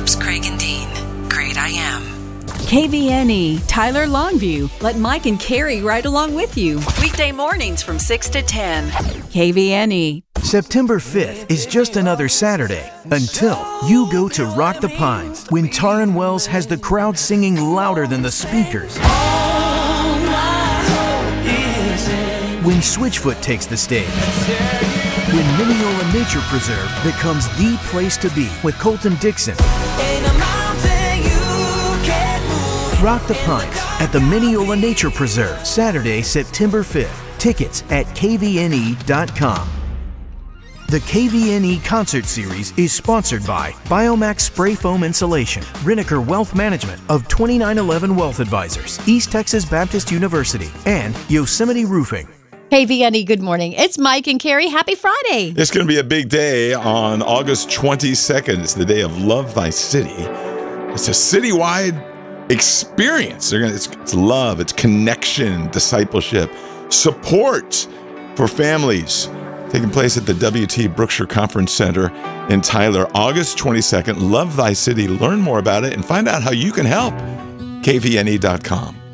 Phillips, Craig and Dean. Great I Am. KVNE, Tyler Longview. Let Mike and Carrie ride along with you. Weekday mornings from 6 to 10. KVNE. September 5th is just another Saturday until you go to Rock the Pines when Taryn Wells has the crowd singing louder than the speakers. When Switchfoot takes the stage. When Mineola Nature Preserve becomes the place to be with Colton Dixon. Rock the Pines at the Mineola Nature Preserve, Saturday, September 5th. Tickets at kvne.com. The KVNE Concert Series is sponsored by Biomax Spray Foam Insulation, Riniker Wealth Management of 2911 Wealth Advisors, East Texas Baptist University, and Yosemite Roofing. KVNE, good morning. It's Mike and Carrie. Happy Friday. It's going to be a big day on August 22nd. It's the day of Love Thy City. It's a citywide experience. It's love, it's connection, discipleship, support for families. Taking place at the WT Brookshire Conference Center in Tyler, August 22nd. Love Thy City. Learn more about it and find out how you can help. kvne.com.